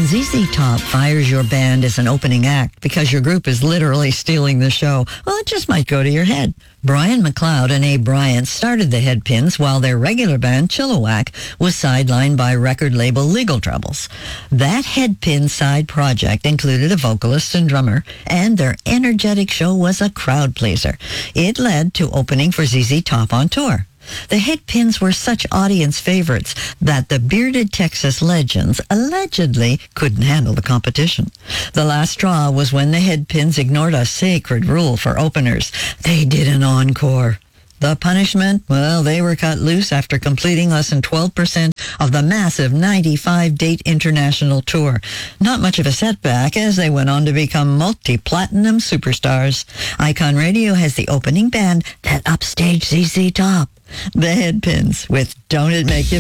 ZZ Top fires your band as an opening act because your group is literally stealing the show, well, it just might go to your head. Brian McLeod and Abe Bryant started the Headpins while their regular band, Chilliwack, was sidelined by record label legal troubles. That Headpin side project included a vocalist and drummer, and their energetic show was a crowd pleaser. It led to opening for ZZ Top on tour. The Headpins were such audience favorites that the bearded Texas legends allegedly couldn't handle the competition. The last straw was when the Headpins ignored a sacred rule for openers. They did an encore. The punishment? Well, they were cut loose after completing less than 12% of the massive 95-date international tour. Not much of a setback as they went on to become multi-platinum superstars. Icon Radio has the opening band that upstaged ZZ Top. The Headpins with Don't It Make You